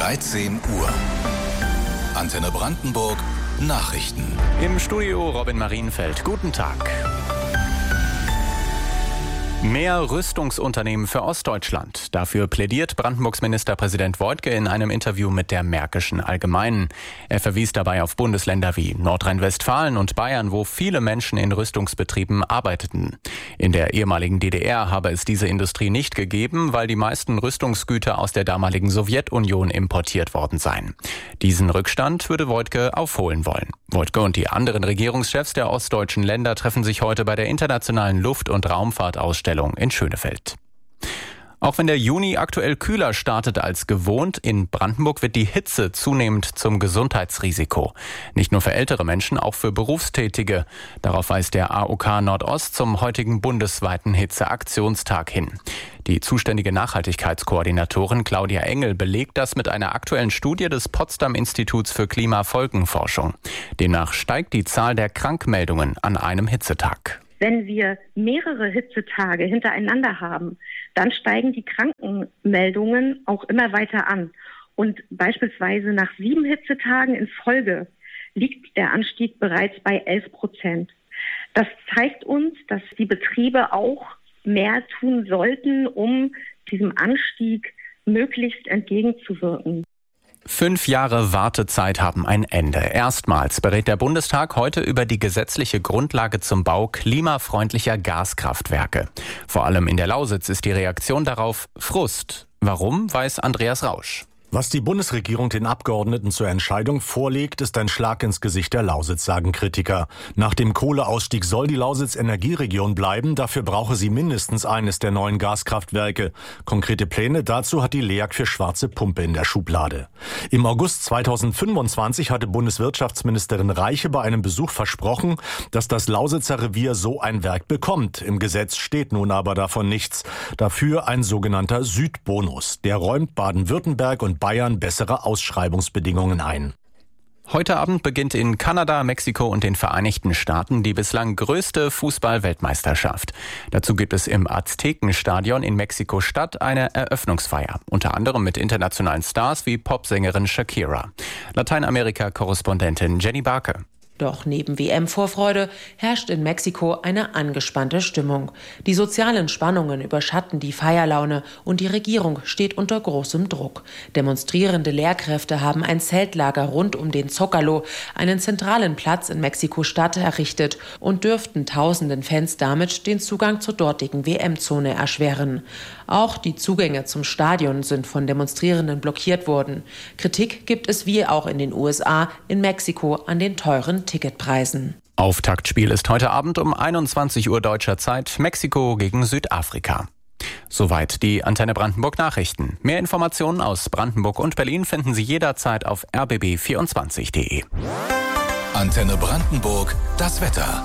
13 Uhr. Antenne Brandenburg Nachrichten. Im Studio Robin Marienfeld. Guten Tag. Mehr Rüstungsunternehmen für Ostdeutschland. Dafür plädiert Brandenburgs Ministerpräsident Woidke in einem Interview mit der Märkischen Allgemeinen. Er verwies dabei auf Bundesländer wie Nordrhein-Westfalen und Bayern, wo viele Menschen in Rüstungsbetrieben arbeiteten. In der ehemaligen DDR habe es diese Industrie nicht gegeben, weil die meisten Rüstungsgüter aus der damaligen Sowjetunion importiert worden seien. Diesen Rückstand würde Woidke aufholen wollen. Woidke und die anderen Regierungschefs der ostdeutschen Länder treffen sich heute bei der Internationalen Luft- und Raumfahrtausstellung in Schönefeld. Auch wenn der Juni aktuell kühler startet als gewohnt, in Brandenburg wird die Hitze zunehmend zum Gesundheitsrisiko. Nicht nur für ältere Menschen, auch für Berufstätige. Darauf weist der AOK Nordost zum heutigen bundesweiten Hitzeaktionstag hin. Die zuständige Nachhaltigkeitskoordinatorin Claudia Engel belegt das mit einer aktuellen Studie des Potsdam-Instituts für Klimafolgenforschung. Demnach steigt die Zahl der Krankmeldungen an einem Hitzetag. Wenn wir mehrere Hitzetage hintereinander haben, dann steigen die Krankenmeldungen auch immer weiter an. Und beispielsweise nach 7 Hitzetagen in Folge liegt der Anstieg bereits bei 11%. Das zeigt uns, dass die Betriebe auch mehr tun sollten, um diesem Anstieg möglichst entgegenzuwirken. 5 Jahre Wartezeit haben ein Ende. Erstmals berät der Bundestag heute über die gesetzliche Grundlage zum Bau klimafreundlicher Gaskraftwerke. Vor allem in der Lausitz ist die Reaktion darauf Frust. Warum, weiß Andreas Rausch. Was die Bundesregierung den Abgeordneten zur Entscheidung vorlegt, ist ein Schlag ins Gesicht der Lausitz, sagen Kritiker. Nach dem Kohleausstieg soll die Lausitz Energieregion bleiben. Dafür brauche sie mindestens eines der neuen Gaskraftwerke. Konkrete Pläne dazu hat die LEAG für Schwarze Pumpe in der Schublade. Im August 2025 hatte Bundeswirtschaftsministerin Reiche bei einem Besuch versprochen, dass das Lausitzer Revier so ein Werk bekommt. Im Gesetz steht nun aber davon nichts. Dafür ein sogenannter Südbonus. Der räumt Baden-Württemberg und Bayern bessere Ausschreibungsbedingungen ein. Heute Abend beginnt in Kanada, Mexiko und den Vereinigten Staaten die bislang größte Fußball-Weltmeisterschaft. Dazu gibt es im Aztekenstadion in Mexiko-Stadt eine Eröffnungsfeier. Unter anderem mit internationalen Stars wie Popsängerin Shakira. Lateinamerika-Korrespondentin Jenny Barke. Doch neben WM-Vorfreude herrscht in Mexiko eine angespannte Stimmung. Die sozialen Spannungen überschatten die Feierlaune und die Regierung steht unter großem Druck. Demonstrierende Lehrkräfte haben ein Zeltlager rund um den Zócalo, einen zentralen Platz in Mexiko-Stadt, errichtet und dürften tausenden Fans damit den Zugang zur dortigen WM-Zone erschweren. Auch die Zugänge zum Stadion sind von Demonstrierenden blockiert worden. Kritik gibt es wie auch in den USA, in Mexiko an den teuren Ticketpreisen. Auftaktspiel ist heute Abend um 21 Uhr deutscher Zeit, Mexiko gegen Südafrika. Soweit die Antenne Brandenburg Nachrichten. Mehr Informationen aus Brandenburg und Berlin finden Sie jederzeit auf rbb24.de. Antenne Brandenburg, das Wetter.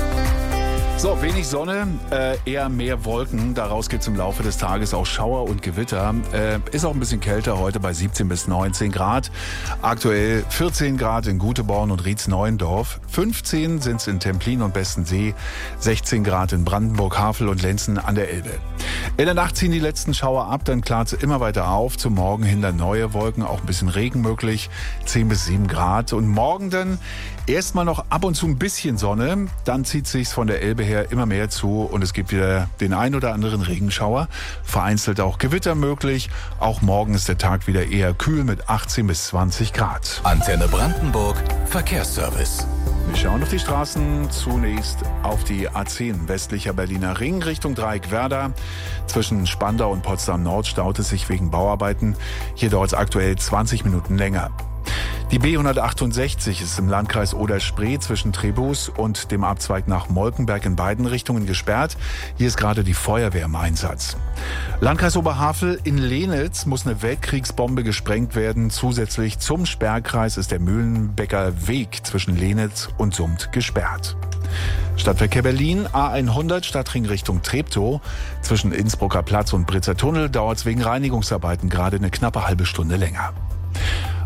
So, wenig Sonne, eher mehr Wolken. Daraus gibt es im Laufe des Tages auch Schauer und Gewitter. Ist auch ein bisschen kälter heute bei 17 bis 19 Grad. Aktuell 14 Grad in Guteborn und Rietz-Neuendorf. 15 sind es in Templin und Bestensee. 16 Grad in Brandenburg, Havel und Lenzen an der Elbe. In der Nacht ziehen die letzten Schauer ab, dann klart es immer weiter auf. Zum Morgen hin dann neue Wolken, auch ein bisschen Regen möglich. 10 bis 7 Grad. Und morgen dann erstmal noch ab und zu ein bisschen Sonne. Dann zieht sich's von der Elbe her immer mehr zu und es gibt wieder den ein oder anderen Regenschauer. Vereinzelt auch Gewitter möglich. Auch morgen ist der Tag wieder eher kühl mit 18 bis 20 Grad. Antenne Brandenburg Verkehrsservice. Wir schauen auf die Straßen. Zunächst auf die A10 westlicher Berliner Ring Richtung Dreieckwerder. Zwischen Spandau und Potsdam Nord staut es sich wegen Bauarbeiten. Hier dauert es aktuell 20 Minuten länger. Die B168 ist im Landkreis Oder-Spree zwischen Trebus und dem Abzweig nach Molkenberg in beiden Richtungen gesperrt. Hier ist gerade die Feuerwehr im Einsatz. Landkreis Oberhavel in Lenitz muss eine Weltkriegsbombe gesprengt werden. Zusätzlich zum Sperrkreis ist der Mühlenbecker Weg zwischen Lenitz und Summt gesperrt. Stadtverkehr Berlin, A100 Stadtring Richtung Treptow. Zwischen Innsbrucker Platz und Britzer Tunnel dauert es wegen Reinigungsarbeiten gerade eine knappe halbe Stunde länger.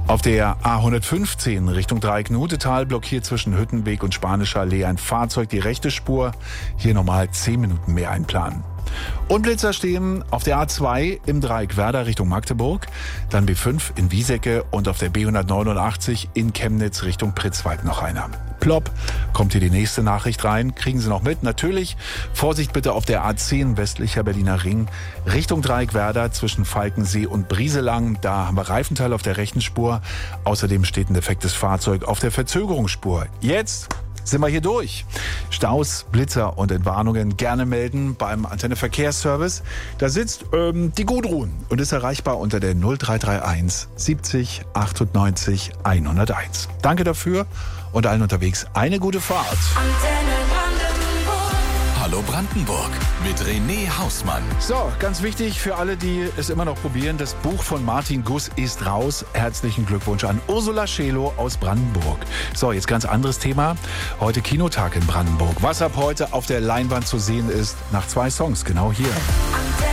Auf der A115 Richtung Dreieck-Nutetal blockiert zwischen Hüttenweg und Spanischer Allee ein Fahrzeug die rechte Spur. Hier nochmal 10 Minuten mehr einplanen. Unblitzer stehen auf der A2 im Dreieck Werder Richtung Magdeburg, dann B5 in Wiesecke und auf der B189 in Chemnitz Richtung Pritzwalk noch einer. Plopp, kommt hier die nächste Nachricht rein, kriegen Sie noch mit. Natürlich, Vorsicht bitte auf der A10 westlicher Berliner Ring Richtung Dreieck Werder zwischen Falkensee und Brieselang. Da haben wir Reifenteil auf der rechten Spur. Außerdem steht ein defektes Fahrzeug auf der Verzögerungsspur. Jetzt sind wir hier durch. Staus, Blitzer und Entwarnungen gerne melden beim Antenne Verkehrsservice. Da sitzt die Gudrun und ist erreichbar unter der 0331 70 98 101. Danke dafür und allen unterwegs eine gute Fahrt. Antenne Brandenburg. Hallo Brandenburg mit René Hausmann. So, ganz wichtig für alle, die es immer noch probieren, das Buch von Martin Guss ist raus. Herzlichen Glückwunsch an Ursula Schelo aus Brandenburg. So, jetzt ganz anderes Thema. Heute Kinotag in Brandenburg. Was ab heute auf der Leinwand zu sehen ist, nach 2 Songs, genau hier.